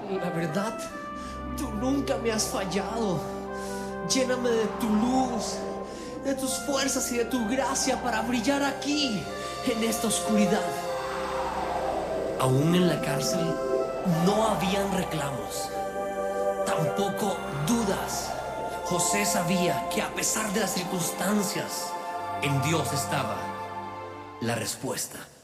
La verdad, tú nunca me has fallado. Lléname de tu luz, de tus fuerzas y de tu gracia para brillar aquí, en esta oscuridad. Aún en la cárcel no habían reclamos, tampoco dudas. José sabía que a pesar de las circunstancias, en Dios estaba la respuesta.